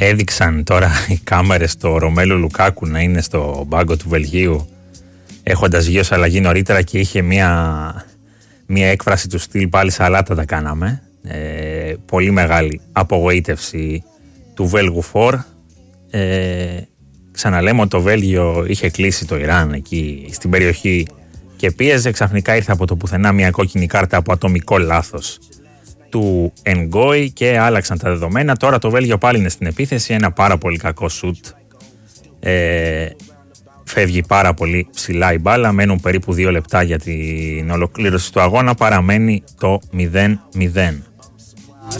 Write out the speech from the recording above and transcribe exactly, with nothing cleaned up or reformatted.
Έδειξαν τώρα οι κάμερες το Ρωμέλου Λουκάκου να είναι στο μπάγκο του Βελγίου, έχοντας βγει ως αλλαγή νωρίτερα, και είχε μια, μια έκφραση του στυλ πάλι σαλάτα τα κάναμε. Ε, πολύ μεγάλη απογοήτευση του Βέλγου φορ. Ε, ξαναλέμε ότι το Βέλγιο είχε κλείσει το Ιράν εκεί στην περιοχή και πίεζε. Ξαφνικά ήρθε από το πουθενά μια κόκκινη κάρτα από ατομικό λάθος του Ενγκόι και άλλαξαν τα δεδομένα. Τώρα το Βέλγιο πάλι είναι στην επίθεση, ένα πάρα πολύ κακό σουτ. Ε, φεύγει πάρα πολύ ψηλά η μπάλα, μένουν περίπου δύο λεπτά για την ολοκλήρωση του αγώνα, παραμένει το μηδέν μηδέν.